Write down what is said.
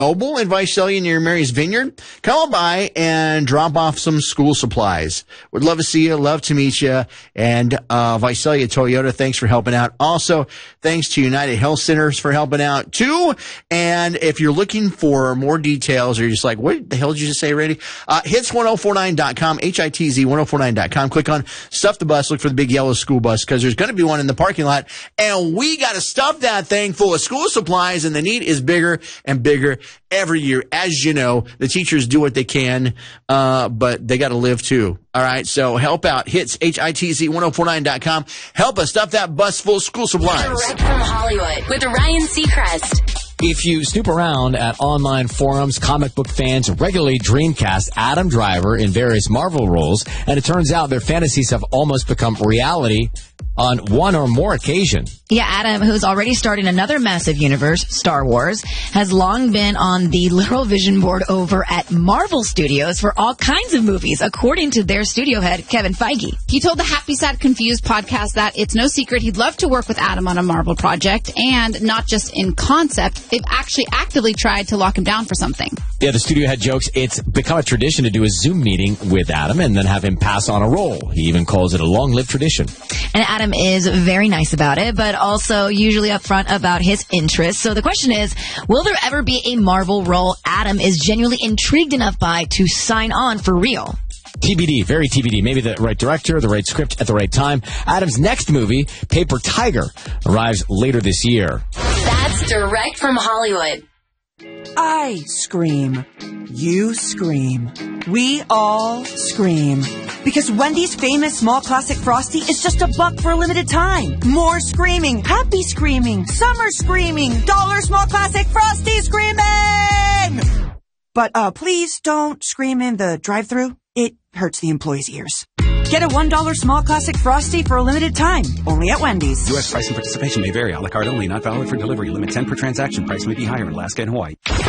Mobile in Visalia near Mary's Vineyard. Come on by and drop off some school supplies. Would love to see you. Love to meet you. And Visalia Toyota, thanks for helping out. Also, thanks to United Health Centers for helping out too. And if you're looking for more details or you're just like, what the hell did you just say, Randy? Hits1049.com, HITZ1049.com. Click on Stuff the Bus. Look for the big yellow school bus because there's going to be one in the parking lot. And we got to stuff that thing full of school supplies, and the need is bigger and bigger every year. As you know, the teachers do what they can, but they got to live too. All right, so help out. Hits, HITZ1049.com. Help us stuff that bus full of school supplies. Direct from Hollywood with Ryan Seacrest. If you snoop around at online forums, comic book fans regularly dreamcast Adam Driver in various Marvel roles, and it turns out their fantasies have almost become reality on one or more occasions. Yeah, Adam, who's already starting another massive universe, Star Wars, has long been on the literal vision board over at Marvel Studios for all kinds of movies, according to their studio head, Kevin Feige. He told the Happy Sad Confused podcast that it's no secret he'd love to work with Adam on a Marvel project, and not just in concept, they've actually actively tried to lock him down for something. Yeah, the studio head jokes it's become a tradition to do a Zoom meeting with Adam and then have him pass on a role. He even calls it a long-lived tradition. And Adam is very nice about it, but also usually upfront about his interests. So the question is, will there ever be a Marvel role Adam is genuinely intrigued enough by to sign on for real? TBD, very TBD. Maybe the right director, the right script at the right time. Adam's next movie, Paper Tiger, arrives later this year. That's direct from Hollywood. I scream. You scream. We all scream. Because Wendy's famous small classic Frosty is just $1 for a limited time. More screaming, happy screaming, summer screaming, dollar small classic Frosty screaming! But please don't scream in the drive-thru. It hurts the employees' ears. Get a $1 small classic Frosty for a limited time. Only at Wendy's. U.S. price and participation may vary. A la carte only. Not valid for delivery. Limit 10 per transaction. Price may be higher in Alaska and Hawaii.